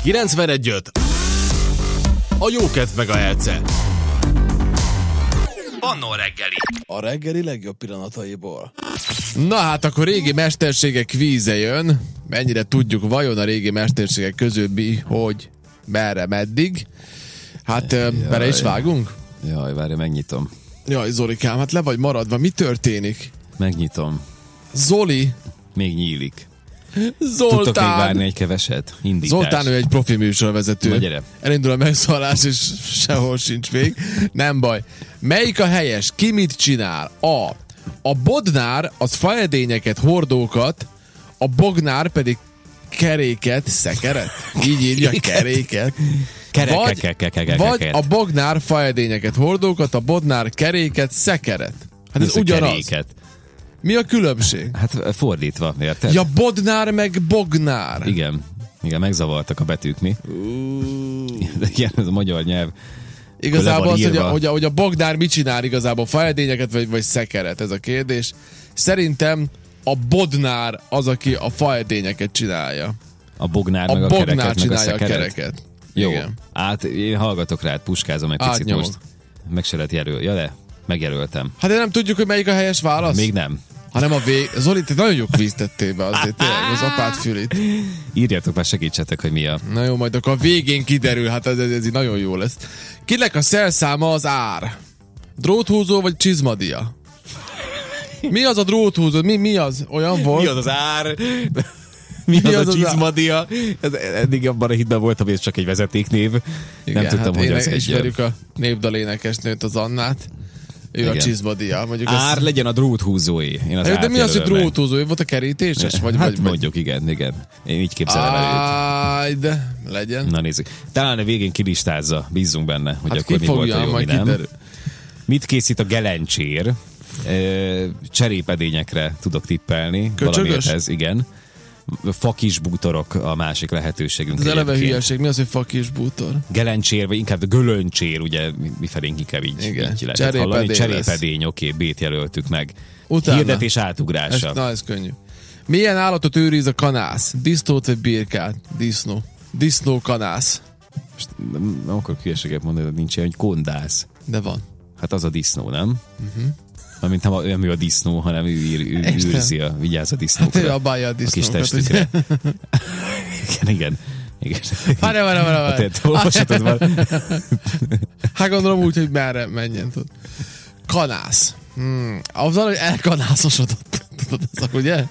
91.5. A jókedv megahertze. Annó reggeli. A reggeli legjobb pillanataiból. Na hát akkor régi mesterségek kvíze jön. Mennyire tudjuk vajon a régi mesterségek közül mi, hogy merre, meddig. Hát bele is vágunk? Jaj, várj, megnyitom. Jaj, Zolikám, hát le vagy maradva. Mi történik? Megnyitom. Zoli. Még nyílik. Zoltán. Tudtok még várni egy keveset? Indítás. Zoltán, ő egy profi műsorvezető. Na, gyere. Elindul a megszólalás, és sehol sincs még. Nem baj. Melyik a helyes? Ki mit csinál? A bodnár az faedényeket, hordókat, a bognár pedig keréket, szekeret? Így írja, keréket. Vagy a bognár faedényeket, hordókat, a bodnár keréket, szekeret. Hát ez ugyanaz. Keréket. Mi a különbség? Hát fordítva, érted? Ja, bodnár meg bognár. Igen, megzavartak a betűk, mi? De ilyen, ez a magyar nyelv. Igazából az, hogy a bognár mit csinál igazából? Faedényeket vagy szekeret? Ez a kérdés. Szerintem a bodnár az, aki a faedényeket csinálja. A bognár a meg a bognár kereket, csinálja meg a kereket. Jó, igen. én hallgatok rád, puskázom egy picit most. Meg se lehet jelölni. Ja, de megjelöltem. Hát nem tudjuk, hogy melyik a helyes válasz? Még nem. Hanem a Zoli, te nagyon jó kvíz tettél be azért, tényleg, az apád fülét. Írjátok már, segítsetek, hogy mi a... Na jó, majd akkor a végén kiderül, hát ez így nagyon jó lesz. Kinek a szerszáma az ár? Dróthúzó vagy csizmadia? Mi az a dróthúzó? Mi az? Olyan volt? Mi az az ár? Mi az a csizmadia? Eddig abban a hitben voltam, hogy ez csak egy vezetéknév. Igen, nem tudtam, hogy az egy... Ismerjük a népdalénekesnőt, az Annát. Ő igen. A csizmadia. Ár legyen a dróthúzóé. De mi az, hogy dróthúzó? Volt a kerítéses? Hát mondjuk, igen. Én így képzelem előtt. De legyen. Na nézzük. Talán a végén kilistázza, bízzunk benne, hogy hát akkor mi volt a jó, mi nem. Kiderül. Mit készít a gelencsér? Cserépedényekre tudok tippelni. Köcsögös? Ez, igen. Fakis bútorok a másik lehetőségünk. Ez eleve hülyeség. Mi az, hogy fakis bútor? Gelencsér, vagy inkább a gölöncsér, ugye mi felénk inkább így lehet hallani. Cserépedény, oké, B-t jelöltük meg. Utána. Hirdetés átugrása. Ez könnyű. Milyen állatot őriz a kanász? Disznót vagy birkát? Disznó. Disznó kanász. Most nem akarok hülyeséget mondani, hogy nincs ilyen, hogy kondász. De van. Hát az a disznó, nem? Amint nem ő a disznó, hanem ő őrzi vigyáz a disznókra. Hát ő abálja a disznókat. A kis testükre. igen. Várj. Te olvashatod már. Hát gondolom úgy, hogy merre menjen. Kanász. Azzal, hogy elkanászosodott. Tudod, ugye?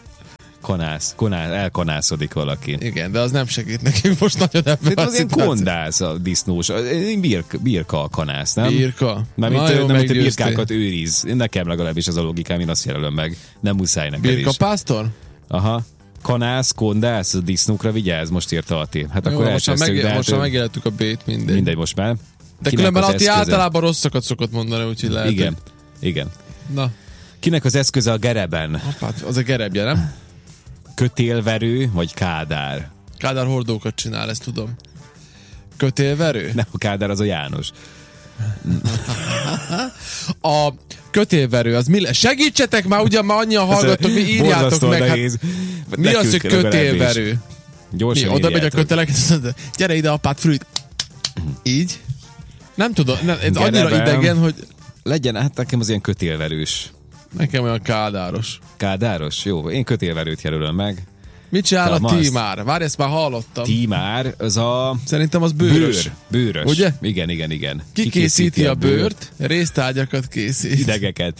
Elkanászodik valaki. Igen, de az nem segít nekünk most nagyon ebben a az ilyen kondász a disznós. Birka a kanász, nem? Birka. Nem, hogy te birkákat őriz. Nekem legalábbis az a logikám, én azt jelölöm meg. Nem muszáj neked is. Birka pásztor? Aha. Kanász, kondász, a disznókra vigyázz, most írta Ati. Hát jó, akkor elcsesztük. Most már megéltük a B-t, mindegy most már. De különben Ati általában rosszakat szokott mondani, úgyhogy lehet. Igen. Na. Kinek az eszköze a gereben? Apát, az a gerebje, nem? Kötélverő vagy kádár? Kádár hordókat csinál, ezt tudom. Kötélverő? Nem, a kádár az a János. A kötélverő, az mi? Segítsetek már, ugye már annyian hallgattok, mi írjátok meg. Hát, mi az, hogy kötélverő? Gyorsan oda megy a köteleket, gyere ide apát, fülít. Így? Nem tudom, ez annyira idegen, hogy... Legyen, hát nekem az ilyen kötélverős. Nekem olyan kádáros. Kádáros? Jó, én kötélverőt jelölöm meg. Mit csinál a tímár? Várj, ezt már hallottam. Tímár, az a... Szerintem az bőrös. Bőrös. Ugye? Igen. Ki készíti a bőrt? Résztárgyakat készít. Idegeket.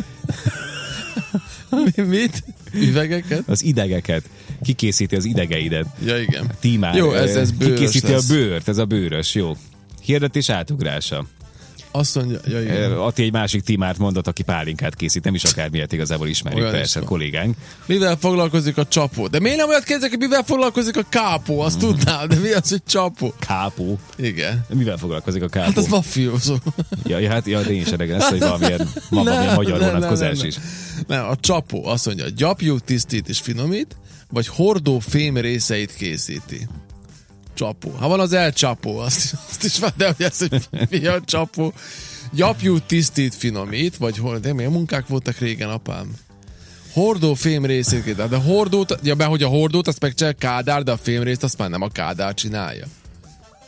Mit? Üvegeket? Az idegeket. Ki készíti az idegeidet? Ja, igen. Tímár. Jó, ez bőrös. Ki készíti a bőrt? Ez a bőrös, jó. Hirdetés átugrása. Azt mondja, ja, igen. Ati egy másik tímárt mondott, aki pálinkát készít, nem is akármilyet igazából ismerjük, olyan persze, kollégánk. Mivel foglalkozik a csapó? De miért nem olyat kérdezek, hogy mivel foglalkozik a kápó? Azt tudnál, de mi az, hogy csapó? Kápó? Igen. Mivel foglalkozik a kápó? Hát az mafiózó. Ja, de én is eredek ezt, hogy valamilyen magyar vonatkozás is. Nem, a csapó azt mondja, gyapjú, tisztít és finomít, vagy hordó fém részeit készíti. Csapó. Ha van az elcsapó, azt is van, de hogy ez, hogy mi a csapó. Gyapjú, tisztít, finomít, vagy de milyen munkák voltak régen, apám? Hordó fémrészét, de hordót, ja, hogy a hordót azt megcsinál Kádár, de a fémrészt azt már nem a Kádár csinálja.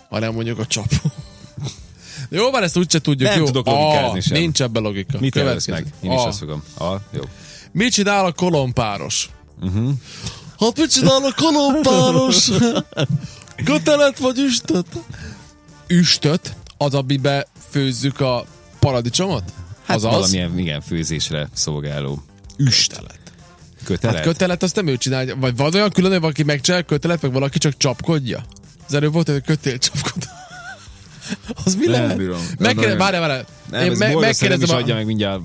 hanem mondjuk a csapó. Jó, már ezt úgyse tudjuk. Nem jó. tudok logikázni sem. Nincs ebben logika. Mit jelölsz meg? Én is azt fogom. Jó. Mit csinál a kolompáros? Hát mit csinál a kolompáros? Kötelet vagy üstöt? Üstöt? Az, amiben főzzük a paradicsomot? Hát valamilyen, igen, főzésre szolgáló. Üstelet. Kötelet? Hát kötelet azt nem ő csinálja. Vagy van olyan külön, valaki megcsinál kötelet, meg valaki csak csapkodja? Az előbb volt, hogy kötél csapkodó. Az mi lehet? Várjál. Nem, ez megkérdezem is adja meg mindjárt.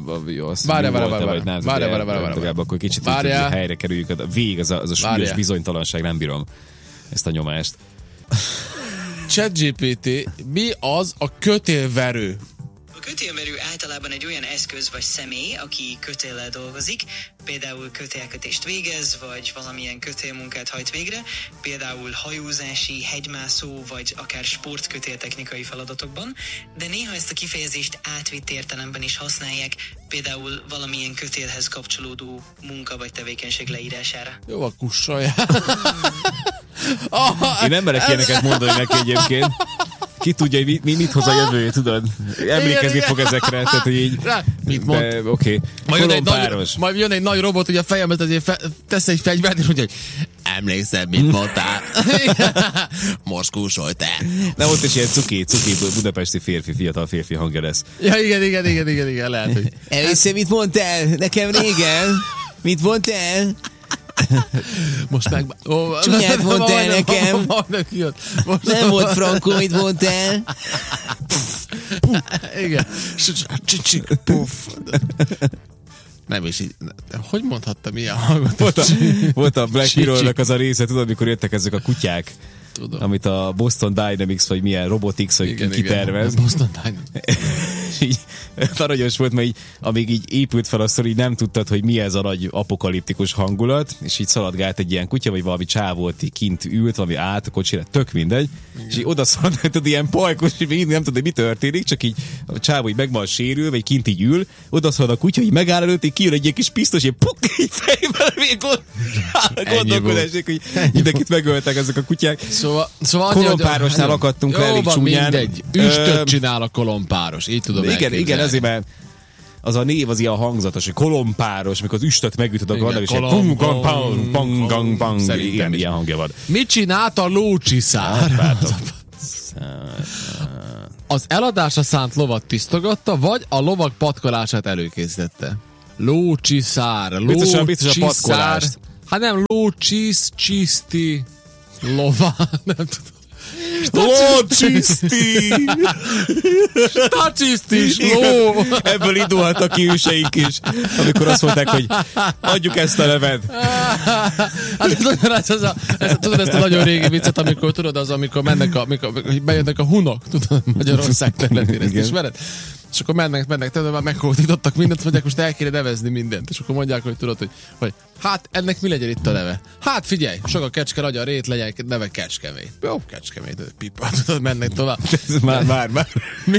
Várjál. Akkor kicsit helyre kerüljük. Az a súlyos bizonytalanság, nem bírom ezt a nyomást. ChatGPT, mi az a kötélverő? A kötélverő általában egy olyan eszköz vagy személy, aki kötéllel dolgozik, például kötélkötést végez, vagy valamilyen kötélmunkát hajt végre, például hajózási, hegymászó, vagy akár sportkötéltechnikai feladatokban, de néha ezt a kifejezést átvitt értelemben is használják, például valamilyen kötélhez kapcsolódó munka vagy tevékenység leírására. Jó, a kussolja. Én nem merek ilyeneket mondani neki egyébként. Ki tudja, hogy mit hoz a jövő, tudod? Emlékezni fog ezekre, tehát hogy így... Mit mond? Oké. Majd jön egy nagy robot, ugye a fejemben azért tesz egy fegyvert, és mondja, hogy emlékszem, mit mondtál? Most kúsolj te. Na ott is ilyen cuki budapesti fiatal férfi hangja lesz. Ja, igen, lehet, hogy... Emlékszem, mit mondtál? Nekem régen? Mit mondtál? Most meg... Csúnyát mondtál nekem. Nem volt frankó, mit mondtál. Igen. Puff. Nem is így. Hogy mondhattam ilyen hallgatót? Volt a Black Mirror-nak az a része, tudod, mikor jöttek ezek a kutyák? Tudom. Amit a Boston Dynamics, vagy milyen Robotics, vagy kitervez. Boston Dynamics. Így aranyos volt, mert így, amíg így épült fel a szor, így nem tudtad, hogy mi ez a nagy apokaliptikus hangulat, és így szaladgált egy ilyen kutya, vagy valami csáv volt, így kint ült, valami át a kocsira, tök mindegy, igen. És így oda szaladgált, ilyen pajkos, és még nem tudod, hogy mi történik, csak így a csáv így meg van sérül, vagy kint így ül, oda szalad a kutya, így megáll előtt, így kijön egy ilyen kis pisztos, így puk, így fejben, még gondolkodásig, hogy mindenkit megöltek ezek a kutyák. Szóval kolompárosnál akadtunk le elég csúnyán. Mindegy. Üstöt csinál a kolompáros, így tudom elképzelni. Igen, ezért mert az a név az ilyen hangzatos, hogy kolompáros, mikor az üstöt megütöd a gardal, és ilyen hangja van. Mit csinált a lócsiszár? Az eladásra szánt lovat tisztogatta, vagy a lovak patkolását előkészítette? Lócsiszár. Biztos a patkolást. Hát nem lócsiszti lova, nem tudom. Lócsiszti! Stacsisztis ló! Ebből indulhattak ki őseink is, amikor azt mondták, hogy adjuk ezt a nevet. Hát tudod ezt a nagyon régi viccet, amikor tudod az, amikor bejönnek a hunok, tudod, Magyarország területére, ezt ismered? És akkor mennek, tudod, már meghódítottak mindent, mondják, most el kéne nevezni mindent. És akkor mondják, hogy tudod, hogy hát ennek mi legyen itt a neve? Hát figyelj, sok a kecske, nagy a rét, legyen neve Kecskemét. Jó, Kecskemét, pipa, tudod, mennek tovább. Már. Mi?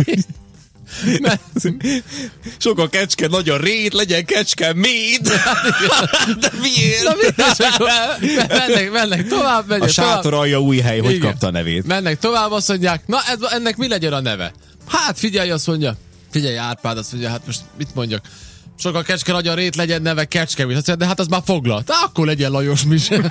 Sok a kecske, nagy a rét, legyen Kecskemét. De miért? Mennek tovább, a sátor alja új hely, hogy kapta a nevét? Mennek tovább, azt mondják, na ennek mi legyen a neve? Hát figyelj, azt mondja, figyelj Árpád, azt mondja, hát most mit mondjak? Sok a kecske, nagy a rét, legyen neve Kecskemét. Azt mondja, de hát az már foglalt. Akkor legyen Lajos Mise.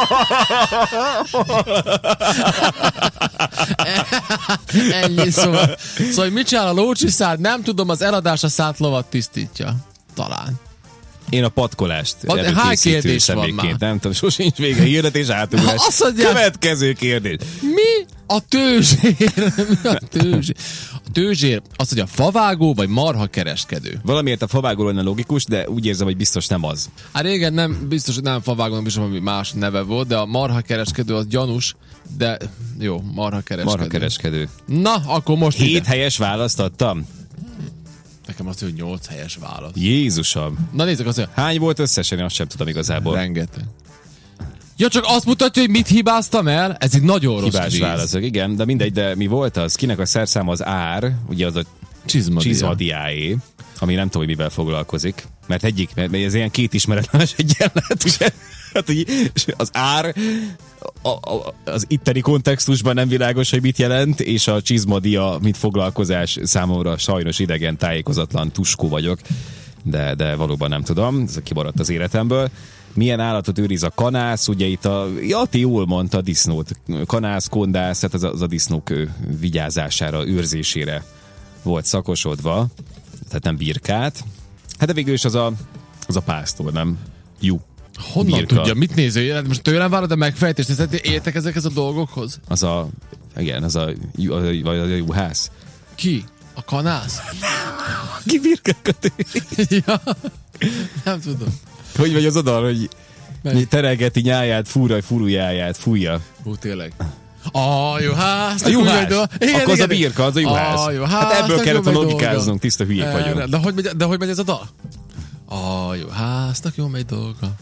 Ennyi szóval. Szóval, hogy mit csinál a lócsiszár? Nem tudom, az eladásra szánt lovat tisztítja. Talán. Én a patkolást előkészítő személyként. Nem tudom, sosincs vége, hirdetés átugrás. Következő kérdés. Mi a tőzsér? Mi a tőzsér? A tőzsér az, hogy a favágó vagy marha kereskedő. Valamiért a favágó lenne logikus, de úgy érzem, hogy biztos nem az. Hát régen nem, biztos, hogy nem favágó, nem biztos, hogy más neve volt, de a marha kereskedő az gyanús, de jó, marha kereskedő. Marha kereskedő. Na, akkor most 7 helyes választ adtam? Nekem azt, hogy 8 helyes válasz. Jézusom. Na nézzük azt, hogy... Hány volt összesen? Én azt sem tudom igazából. Rengeteg. Ja, csak azt mutatja, hogy mit hibáztam el? Ez egy nagyon rossz hibás válaszok, igen, de mindegy, de mi volt az? Kinek a szerszám az ár, ugye az a csizmadiáé, ami nem tudom, hogy mivel foglalkozik. mert ez ilyen két ismeretlenes egyenlet, ugye? Hát, hogy az ár az itteni kontextusban nem világos, hogy mit jelent, és a csizmadia, mint foglalkozás számomra sajnos idegen, tájékozatlan tuskó vagyok, de valóban nem tudom, ez kimaradt az életemből. Milyen állatot őriz a kanász? Ugye itt Jati jól mondta a disznót. Kanász, kondász, tehát az a disznók vigyázására, őrzésére volt szakosodva, tehát nem birkát. Hát de végül is az a pásztor, nem? Honnan birka. tudja, mit néző? Most tőlem várod a megfejtést, értek ezekhez a dolgokhoz? Az a juhász. Ki? A kanász? Ki birkákat Ja, nem tudom. Hogy vagy az oda, hogy terelgeti nyáját, fúrjáját, fújja. Tényleg. A juhász. A juhász. Akkor az a birka, az a juhász. Hát ebből kellett a logikáznunk, tiszta hülyék vagyunk. De hogy megy ez a dal? A juhásznak jó megy dolga.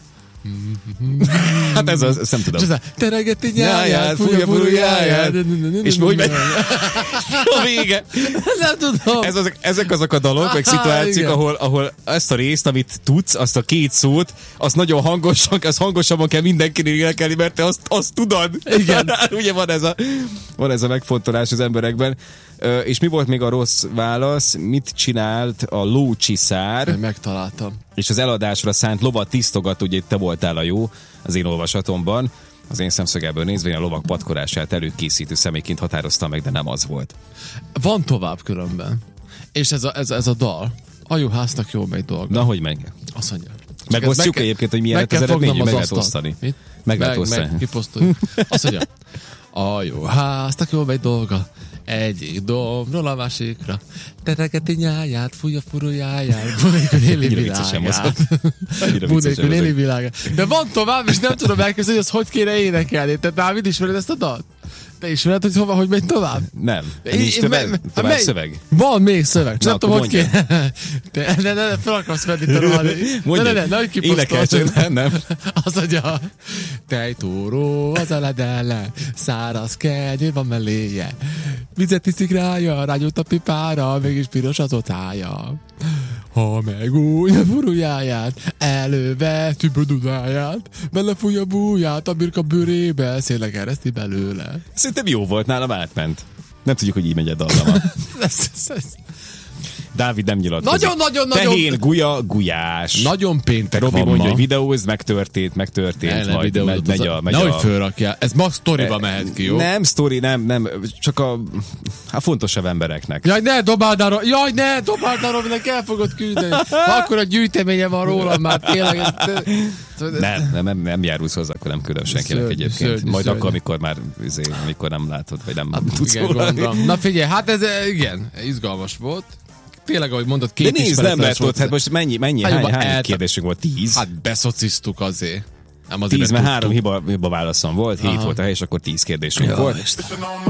Hát ez nem tudom. Terelgeti nyáját, fúrjáját. És hogy megy? A vége. Nem tudom. Ezek azok a dalok, meg szituációk, ahol ezt a részt, amit tudsz, azt a két szót, azt nagyon hangosabban kell mindenkinek énekelni, mert te azt tudod. Igen. Ugye van ez a megfontolás az emberekben. És mi volt még a rossz válasz? Mit csinált a lócsiszár? Megtaláltam. És az eladásra szánt lovat tisztogat, ugye te voltál a jó az én olvasatomban. Az én szemszögemből nézve, én a lovak patkolását előkészítő személyként határoztam meg, de nem az volt. Van tovább különben. És ez a dal. A juhásznak jó megy dolga. Na, hogy megy? Azt mondja. Megosztjuk egyébként, hogy milyen lett az eredmény, meg lehet osztani. Mit? Meg lehet osztani. Kiposztoljuk. Azt mondja. A juhásznak jó megy dolga. Egyik dombról a másikra. Terelgeti nyáját, fújja furujáját. Bunnékön éli világát. Bunnékön éli világát. De van tovább, és nem tudom elkezdeni, hogy azt hogy kéne énekelni. Te, Dávid, ismered ezt a dalt? Te ismered, hogy hogy megy tovább? Nem. Nincs tovább szöveg? Van még szöveg. Csak nem tudom, hogy mondja. kéne. Ne, fel akarsz venni te rohani. Ne, Énekelj, nem. Az adja. Tejtóró az eledele, száraz kenyér van melléje. Vizet iszik rája, rágyújt a pipára, mégis piros az otája. Ha megúj a furujáját, előveti bödudáját, belefúj a búját a birka bőrébe, szélek ereszti belőle. Szerintem jó volt, nálam átment. Nem tudjuk, hogy így megy a dallama. Dávid nem nyilatkozik. Nagyon. Tehén, gulya, gulyás. Nagyon péntek Robi van mondja, ma. hogy videóz, megtörtént, majd megy a... Nehogy fölrakjál. Ez ma sztoriba mehet ki, jó? Nem sztori, nem. Csak a fontosabb embereknek. Jaj, ne dobáld arra, minek el fogod küldeni. Akkor a gyűjteménye van rólam már tényleg. Nem járulsz hozzá, akkor nem küldöm senkinek egyébként. Szörnyű. Majd akkor, amikor nem látod, vagy nem tudsz róla. Na figyelj, hát ez igen, izgalmas volt. Tényleg, ahogy mondod, két de nézd, nem lehet ott, hát most hány kérdésünk volt? 10? Hát beszociztuk azért. 10, mert 3 hiba válaszom volt, 7 volt a hely, és akkor 10 kérdésünk volt.